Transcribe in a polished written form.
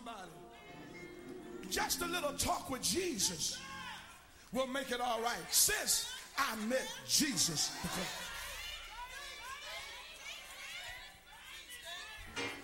somebody. Just a little talk with Jesus will make it all right. Since I met Jesus,